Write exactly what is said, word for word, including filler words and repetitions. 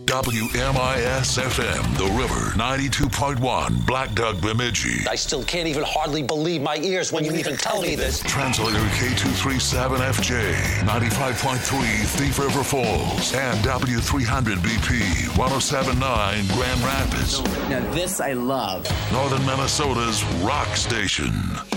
W M I S F M, The River, ninety-two point one, Black Duck, Bemidji. I still can't even hardly believe my ears when you even tell me this. Translator K two thirty-seven F J, ninety-five point three, Thief River Falls, and W three hundred B P, one oh seven point nine, Grand Rapids. Now this I love. Northern Minnesota's rock station.